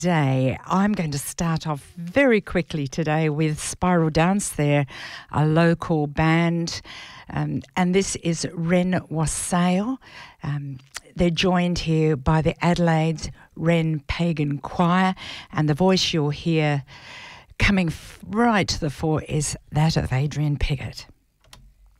Day. I'm going to start off very quickly today with Spiral Dance. They're a local band, and this is Wren Wassail. They're joined here by the Adelaide Wren Pagan Choir, and the voice you'll hear coming right to the fore is that of Adrian Piggott.